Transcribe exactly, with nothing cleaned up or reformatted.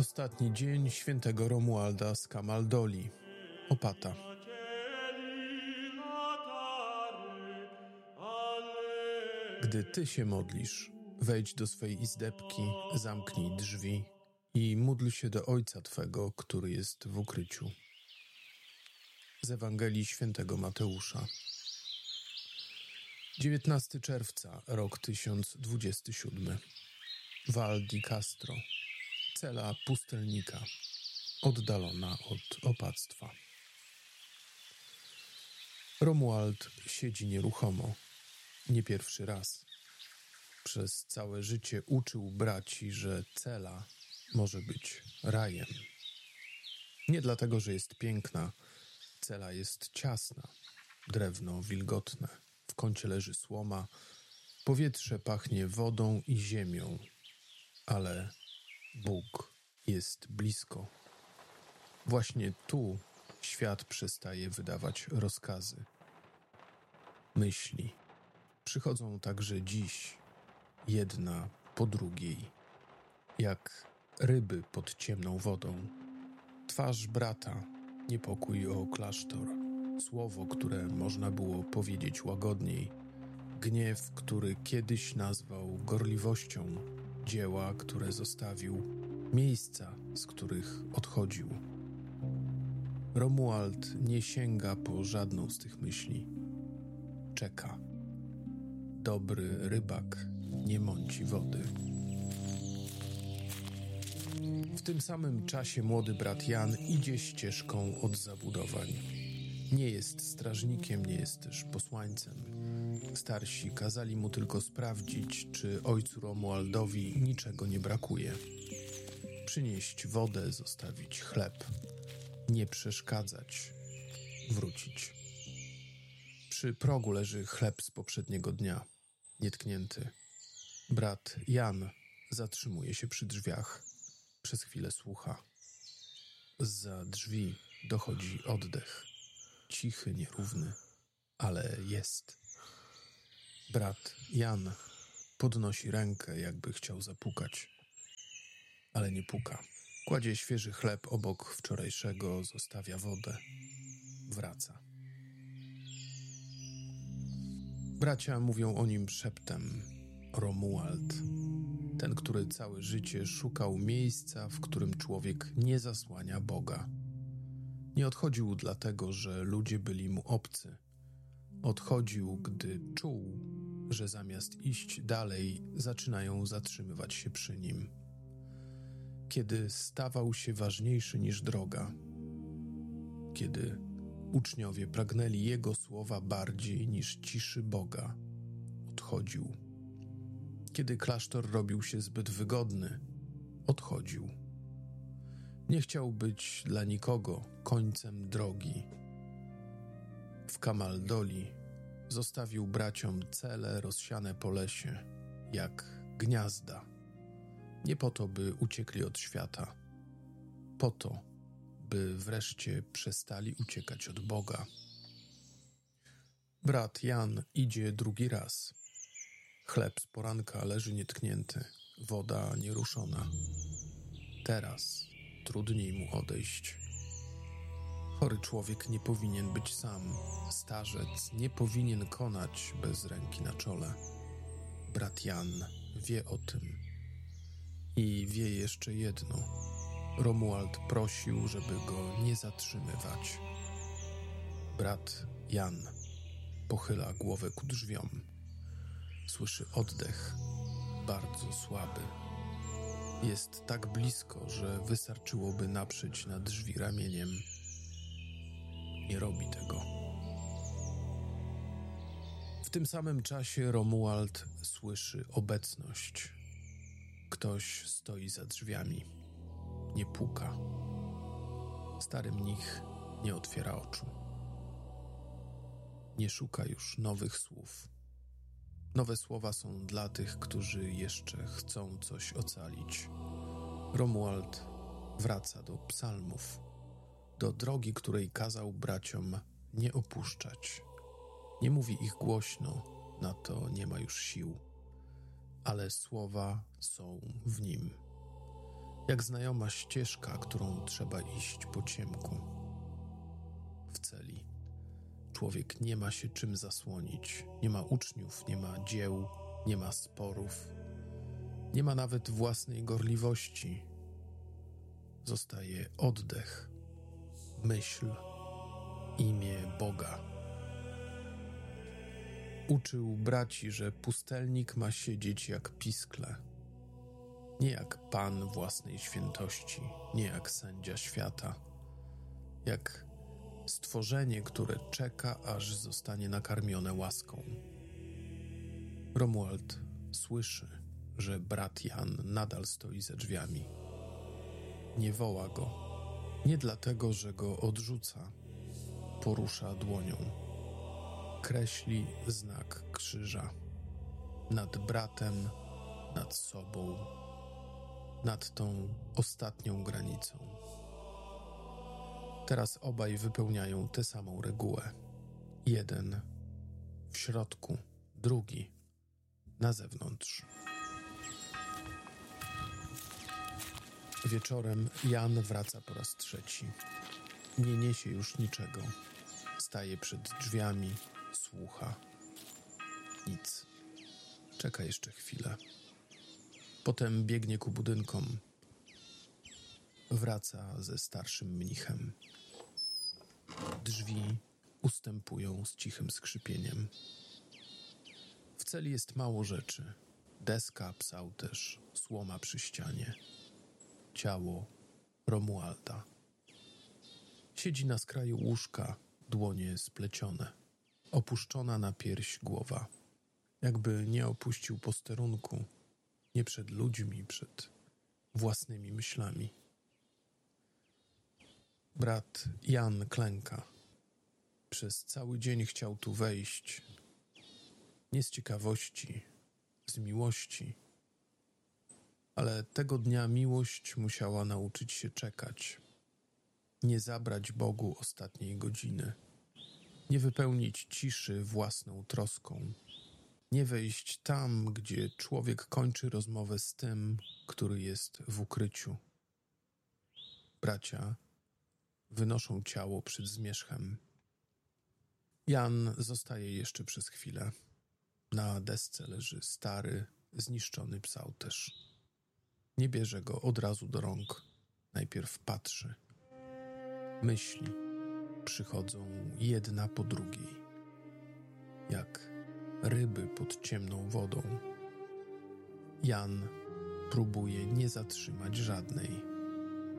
Ostatni dzień świętego Romualda z Camaldoli, Opata. Gdy ty się modlisz, wejdź do swej izdebki, zamknij drzwi i módl się do Ojca Twego, który jest w ukryciu. Z Ewangelii świętego Mateusza. dziewiętnastego czerwca, rok tysiąc dwudziesty siódmy. Val di Castro. Cela pustelnika, oddalona od opactwa. Romuald siedzi nieruchomo, nie pierwszy raz. Przez całe życie uczył braci, że cela może być rajem. Nie dlatego, że jest piękna, cela jest ciasna, drewno wilgotne, w kącie leży słoma, powietrze pachnie wodą i ziemią, ale Bóg jest blisko. Właśnie tu świat przestaje wydawać rozkazy. Myśli przychodzą także dziś, jedna po drugiej, jak ryby pod ciemną wodą. Twarz brata, niepokój o klasztor, słowo, które można było powiedzieć łagodniej, gniew, który kiedyś nazwał gorliwością, dzieła, które zostawił, miejsca, z których odchodził. Romuald nie sięga po żadną z tych myśli. Czeka. Dobry rybak nie mąci wody. W tym samym czasie młody brat Jan idzie ścieżką od zabudowań. Nie jest strażnikiem, nie jest też posłańcem. Starsi kazali mu tylko sprawdzić, czy ojcu Romualdowi niczego nie brakuje. Przynieść wodę, zostawić chleb. Nie przeszkadzać. Wrócić. Przy progu leży chleb z poprzedniego dnia, nietknięty. Brat Jan zatrzymuje się przy drzwiach. Przez chwilę słucha. Zza drzwi dochodzi oddech. Cichy, nierówny, ale jest. Brat Jan podnosi rękę, jakby chciał zapukać, ale nie puka. Kładzie świeży chleb obok wczorajszego, zostawia wodę. Wraca. Bracia mówią o nim szeptem. Romuald, ten, który całe życie szukał miejsca, w którym człowiek nie zasłania Boga. Nie odchodził dlatego, że ludzie byli mu obcy. Odchodził, gdy czuł, że zamiast iść dalej, zaczynają zatrzymywać się przy nim. Kiedy stawał się ważniejszy niż droga. Kiedy uczniowie pragnęli jego słowa bardziej niż ciszy Boga, odchodził. Kiedy klasztor robił się zbyt wygodny, odchodził. Nie chciał być dla nikogo końcem drogi. W Camaldoli zostawił braciom cele rozsiane po lesie, jak gniazda. Nie po to, by uciekli od świata. Po to, by wreszcie przestali uciekać od Boga. Brat Jan idzie drugi raz. Chleb z poranka leży nietknięty, woda nieruszona. Teraz trudniej mu odejść. Chory człowiek nie powinien być sam. Starzec nie powinien konać bez ręki na czole. Brat Jan wie o tym. I wie jeszcze jedno. Romuald prosił, żeby go nie zatrzymywać. Brat Jan pochyla głowę ku drzwiom. Słyszy oddech, bardzo słaby. Jest tak blisko, że wystarczyłoby naprzeć na drzwi ramieniem. Nie robi tego. W tym samym czasie Romuald słyszy obecność. Ktoś stoi za drzwiami. Nie puka. Stary mnich nie otwiera oczu. Nie szuka już nowych słów. Nowe słowa są dla tych, którzy jeszcze chcą coś ocalić. Romuald wraca do psalmów, do drogi, której kazał braciom nie opuszczać. Nie mówi ich głośno, na to nie ma już sił, ale słowa są w nim. Jak znajoma ścieżka, którą trzeba iść po ciemku. W celi człowiek nie ma się czym zasłonić. Nie ma uczniów, nie ma dzieł, nie ma sporów. Nie ma nawet własnej gorliwości. Zostaje oddech, myśl, imię Boga. Uczył braci, że pustelnik ma siedzieć jak piskle. Nie jak Pan własnej świętości, nie jak sędzia świata. Jak stworzenie, które czeka, aż zostanie nakarmione łaską. Romuald słyszy, że brat Jan nadal stoi za drzwiami. Nie woła go. Nie dlatego, że go odrzuca. Porusza dłonią. Kreśli znak krzyża. Nad bratem, nad sobą, nad tą ostatnią granicą. Teraz obaj wypełniają tę samą regułę. Jeden w środku, drugi na zewnątrz. Wieczorem Jan wraca po raz trzeci. Nie niesie już niczego. Staje przed drzwiami, słucha. Nic. Czeka jeszcze chwilę. Potem biegnie ku budynkom. Wraca ze starszym mnichem. Drzwi ustępują z cichym skrzypieniem. W celi jest mało rzeczy. Deska, psałterz, słoma przy ścianie. Ciało Romualda. Siedzi na skraju łóżka, dłonie splecione. Opuszczona na pierś głowa. Jakby nie opuścił posterunku. Nie przed ludźmi, przed własnymi myślami. Brat Jan klęka. Przez cały dzień chciał tu wejść. Nie z ciekawości, z miłości. Ale tego dnia miłość musiała nauczyć się czekać. Nie zabrać Bogu ostatniej godziny. Nie wypełnić ciszy własną troską. Nie wejść tam, gdzie człowiek kończy rozmowę z tym, który jest w ukryciu. Bracia wynoszą ciało przed zmierzchem. Jan zostaje jeszcze przez chwilę. Na desce leży stary, zniszczony psałterz. Nie bierze go od razu do rąk. Najpierw patrzy. Myśli przychodzą jedna po drugiej. Jak ryby pod ciemną wodą. Jan próbuje nie zatrzymać żadnej.